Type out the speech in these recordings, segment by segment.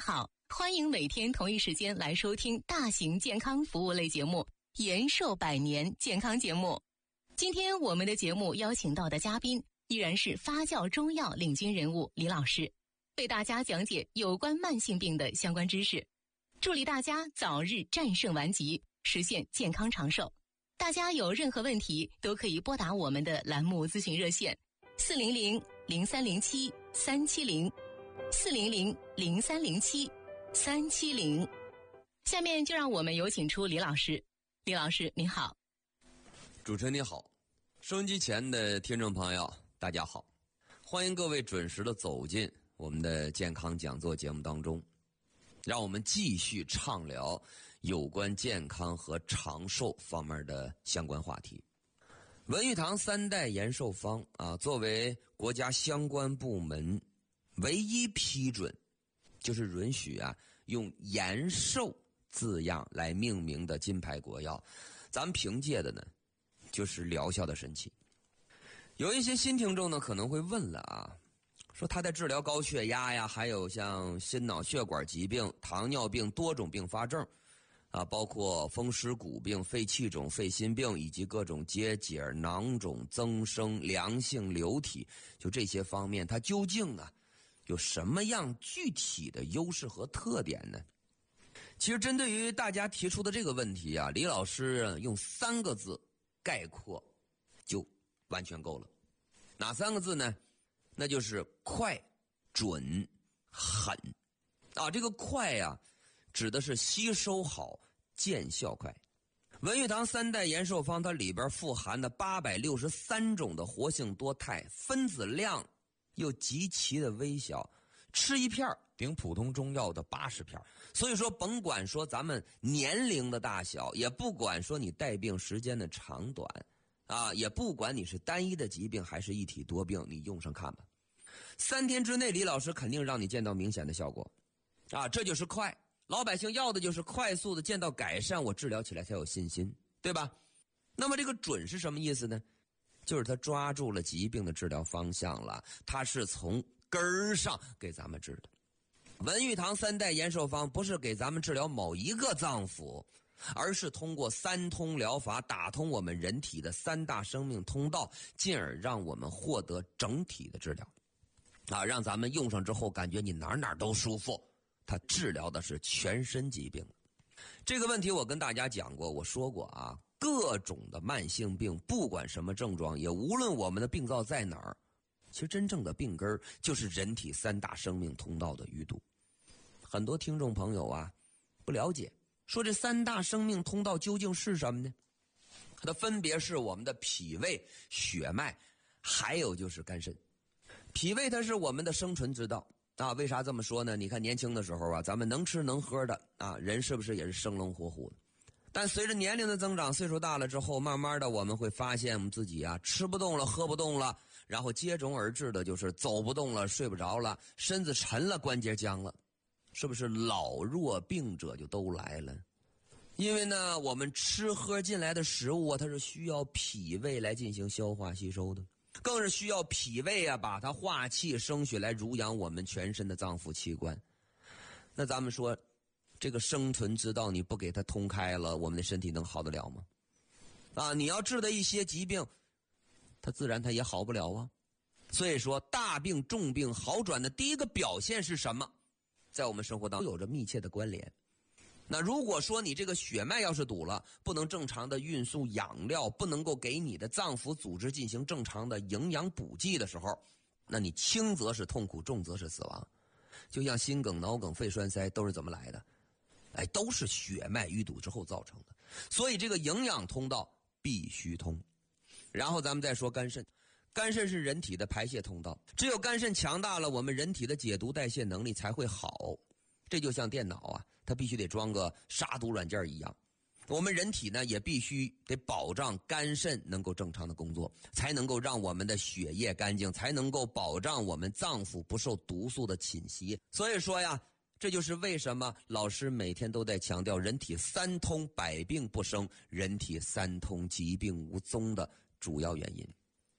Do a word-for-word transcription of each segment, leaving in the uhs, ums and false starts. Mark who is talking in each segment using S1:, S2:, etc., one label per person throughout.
S1: 好，欢迎每天同一时间来收听大型健康服务类节目《延寿百年健康节目》。今天我们的节目邀请到的嘉宾依然是发酵中药领军人物李老师，为大家讲解有关慢性病的相关知识，助力大家早日战胜顽疾，实现健康长寿。大家有任何问题都可以拨打我们的栏目咨询热线四零零零三零七三七零四零零零三零七三七零。下面就让我们有请出李老师。李老师您好。
S2: 主持人你好，收音机前的听众朋友大家好，欢迎各位准时的走进我们的健康讲座节目当中，让我们继续畅聊有关健康和长寿方面的相关话题。文玉堂三代延寿方啊，作为国家相关部门唯一批准，就是允许啊用延寿字样来命名的金牌国药，咱们凭借的呢就是疗效的神奇。有一些新听众呢可能会问了啊，说他在治疗高血压呀，还有像心脑血管疾病、糖尿病多种并发症啊，包括风湿骨病、肺气肿、肺心病以及各种结节、囊肿增生、良性瘤体，就这些方面，它究竟啊有什么样具体的优势和特点呢？其实针对于大家提出的这个问题啊，李老师用三个字概括就完全够了。哪三个字呢？那就是快、准、狠。啊，这个快啊指的是吸收好，见效快。文玉堂三代延寿方它里边富含的八百六十三种的活性多肽，分子量又极其的微小，吃一片比普通中药的八十片。所以说甭管说咱们年龄的大小，也不管说你带病时间的长短啊，也不管你是单一的疾病还是一体多病，你用上看吧。三天之内李老师肯定让你见到明显的效果啊，这就是快。老百姓要的就是快速的见到改善，我治疗起来才有信心，对吧？那么这个准是什么意思呢？就是他抓住了疾病的治疗方向了，他是从根儿上给咱们治的。文玉堂三代延寿方不是给咱们治疗某一个脏腑，而是通过三通疗法打通我们人体的三大生命通道，进而让我们获得整体的治疗啊，让咱们用上之后感觉你哪哪都舒服。它治疗的是全身疾病。这个问题我跟大家讲过，我说过啊，各种的慢性病不管什么症状，也无论我们的病灶在哪儿，其实真正的病根就是人体三大生命通道的淤堵。很多听众朋友啊不了解，说这三大生命通道究竟是什么呢？它分别是我们的脾胃、血脉，还有就是肝肾。脾胃它是我们的生存之道啊，为啥这么说呢？你看年轻的时候啊，咱们能吃能喝的啊，人是不是也是生龙活虎的？但随着年龄的增长，岁数大了之后，慢慢的我们会发现我们自己啊，吃不动了，喝不动了，然后接踵而至的就是走不动了，睡不着了，身子沉了，关节僵了，是不是老弱病者就都来了？因为呢，我们吃喝进来的食物啊，它是需要脾胃来进行消化吸收的。更是需要脾胃啊，把它化气生血来濡养我们全身的脏腑器官。那咱们说，这个生存之道你不给它通开了，我们的身体能好得了吗？啊，你要治的一些疾病，它自然它也好不了啊。所以说，大病重病好转的第一个表现是什么？在我们生活当中有着密切的关联。那如果说你这个血脉要是堵了，不能正常的运输养料，不能够给你的脏腑组织进行正常的营养补给的时候，那你轻则是痛苦，重则是死亡。就像心梗、脑梗、肺栓塞都是怎么来的？哎，都是血脉淤堵之后造成的。所以这个营养通道必须通。然后咱们再说肝肾，肝肾是人体的排泄通道，只有肝肾强大了，我们人体的解毒代谢能力才会好。这就像电脑啊，它必须得装个杀毒软件一样。我们人体呢，也必须得保障肝肾能够正常的工作，才能够让我们的血液干净，才能够保障我们脏腑不受毒素的侵袭。所以说呀，这就是为什么老师每天都在强调人体三通百病不生，人体三通疾病无踪的主要原因。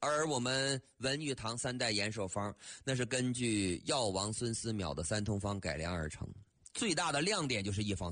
S2: 而我们文玉堂三代延寿方，那是根据药王孙思邈的三通方改良而成，最大的亮点就是一方